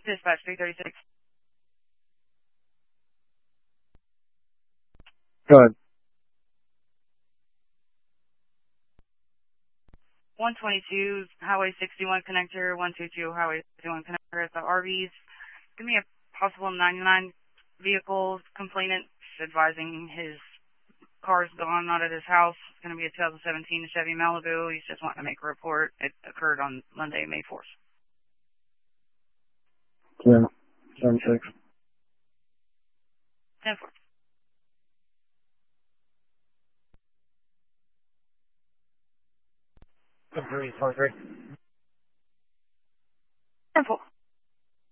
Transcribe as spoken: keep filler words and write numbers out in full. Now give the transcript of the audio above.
Dispatch three thirty-six. Go ahead. one twenty-two, Highway sixty-one connector, one twenty-two, Highway sixty-one connector at the R Vs. Give me a possible ninety-nine vehicle complainant advising his car's gone, not at his house. It's going to be a two thousand seventeen Chevy Malibu. He's just wanting to make a report. It occurred on Monday, May fourth. ten, ten six. ten four. three twenty-three.